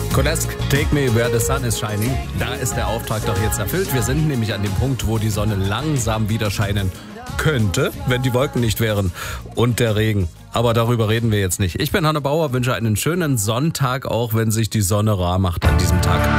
Kolesk, Take Me Where the Sun is Shining. Da ist der Auftrag doch jetzt erfüllt. Wir sind nämlich an dem Punkt, wo die Sonne langsam wieder scheinen könnte, wenn die Wolken nicht wären und der Regen. Aber darüber reden wir jetzt nicht. Ich bin Hanne Bauer, wünsche einen schönen Sonntag, auch wenn sich die Sonne rar macht an diesem Tag.